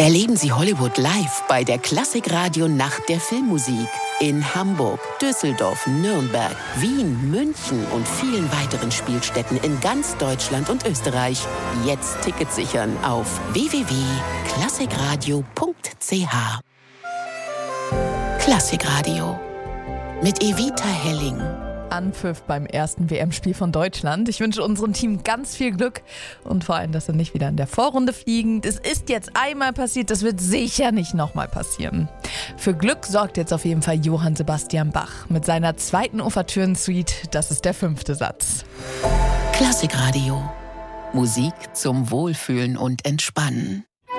Erleben Sie Hollywood live bei der Klassikradio Nacht der Filmmusik in Hamburg, Düsseldorf, Nürnberg, Wien, München und vielen weiteren Spielstätten in ganz Deutschland und Österreich. Jetzt Tickets sichern auf www.klassikradio.ch. Klassikradio mit Evita Helling. Anpfiff beim ersten WM-Spiel von Deutschland. Ich wünsche unserem Team ganz viel Glück und vor allem, dass sie nicht wieder in der Vorrunde fliegen. Das ist jetzt einmal passiert, das wird sicher nicht nochmal passieren. Für Glück sorgt jetzt auf jeden Fall Johann Sebastian Bach mit seiner zweiten Ouvertüren-Suite. Das ist der 5. Satz. Klassikradio. Musik zum Wohlfühlen und Entspannen.